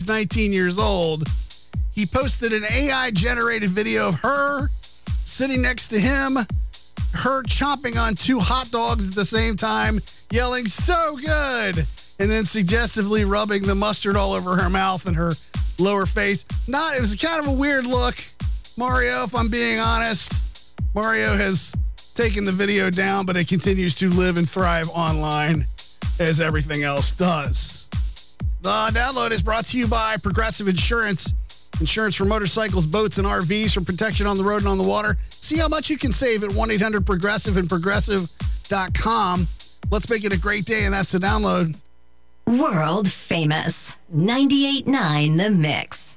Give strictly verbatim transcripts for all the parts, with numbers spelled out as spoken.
nineteen years old. He posted an A I-generated video of her sitting next to him, her chomping on two hot dogs at the same time, yelling, "So good!" and then suggestively rubbing the mustard all over her mouth and her lower face. Not, it was kind of a weird look. Mario, if I'm being honest, Mario has taken the video down, but it continues to live and thrive online as everything else does. The download is brought to you by Progressive Insurance. Insurance for motorcycles, boats, and R Vs for protection on the road and on the water. See how much you can save at one eight hundred progressive and progressive dot com. Let's make it a great day, and that's the download. World famous. ninety-eight point nine The Mix.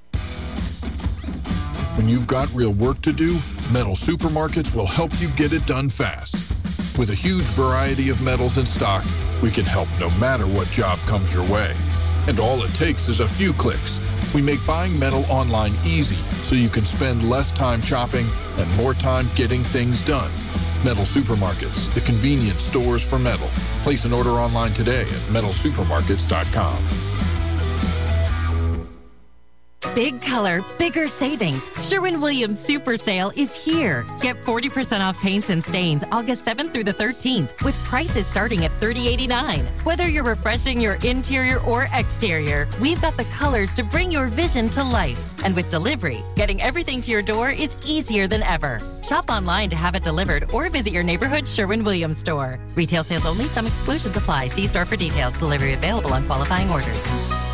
When you've got real work to do, Metal Supermarkets will help you get it done fast. With a huge variety of metals in stock, we can help no matter what job comes your way. And all it takes is a few clicks. We make buying metal online easy so you can spend less time shopping and more time getting things done. Metal Supermarkets, the convenient stores for metal. Place an order online today at metal supermarkets dot com. Big color, bigger savings. Sherwin-Williams Super Sale is here. Get forty percent off paints and stains August seventh through the thirteenth with prices starting at thirty dollars and eighty-nine cents. Whether you're refreshing your interior or exterior, we've got the colors to bring your vision to life. And with delivery, getting everything to your door is easier than ever. Shop online to have it delivered or visit your neighborhood Sherwin-Williams store. Retail sales only. Some exclusions apply. See store for details. Delivery available on qualifying orders.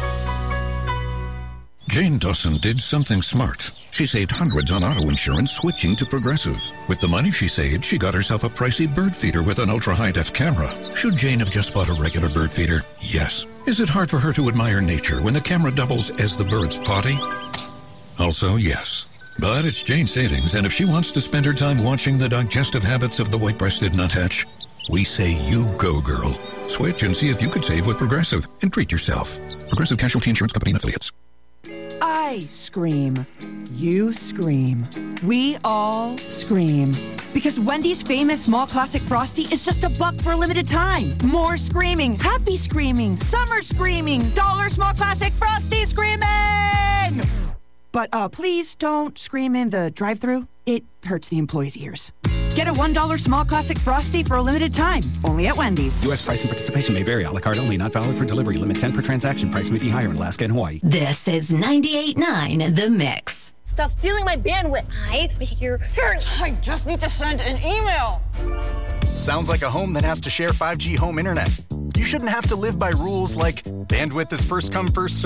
Jane Dawson did something smart. She saved hundreds on auto insurance switching to Progressive. With the money she saved, she got herself a pricey bird feeder with an ultra-high-def camera. Should Jane have just bought a regular bird feeder? Yes. Is it hard for her to admire nature when the camera doubles as the bird's potty? Also, yes. But it's Jane's savings, and if she wants to spend her time watching the digestive habits of the white-breasted nuthatch, we say you go, girl. Switch and see if you could save with Progressive and treat yourself. Progressive Casualty Insurance Company and Affiliates. I scream. You scream. We all scream. Because Wendy's famous small classic Frosty is just a buck for a limited time. More screaming, happy screaming, summer screaming, dollar small classic Frosty screaming! But uh, please don't scream in the drive-thru. It hurts the employees' ears. Get a one dollar small classic Frosty for a limited time. Only at Wendy's. U S price and participation may vary. A la carte only. Not valid for delivery. Limit ten per transaction. Price may be higher in Alaska and Hawaii. This is ninety-eight point nine The Mix. Stop stealing my bandwidth. I was here first. I just need to send an email. Sounds like a home that has to share five G home internet. You shouldn't have to live by rules like bandwidth is first come, first served.